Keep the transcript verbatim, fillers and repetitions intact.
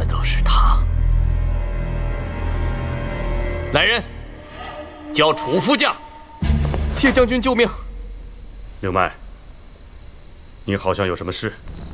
难道是他？来人，叫楚副将。谢将军救命！ 刘迈，你好像有什么事？